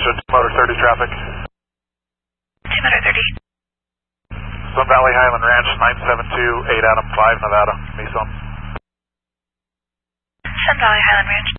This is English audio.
to Motor 30 traffic. Motor 30. Sun Valley Highland Ranch, 972, 8 Adam 5, Nevada, Nissan. Sun Valley Highland Ranch.